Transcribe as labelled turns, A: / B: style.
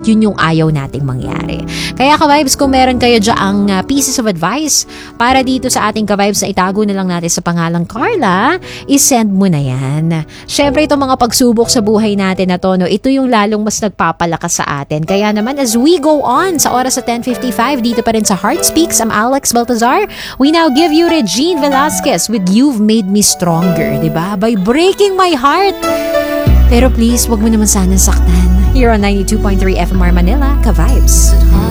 A: yun yung ayaw nating mangyari. Kaya ka-vibes, kung meron kayo dyang pieces of advice para dito sa ating ka-vibes na itago na lang natin sa pangalang Carla, isend mo na yan. Syempre itong mga pagsubok sa buhay natin na to, no, ito yung lalong mas nagpapalakas sa atin. Kaya naman as we go on sa oras sa 10:55 dito pa rin sa Heart Speaks, I'm Alex Baltazar. We now give you Regine Velasquez with You've Made Me Stronger, diba? By breaking my heart. Pero please, wag mo naman sana saktan. Here on 92.3 FMR Manila, ka-vibes.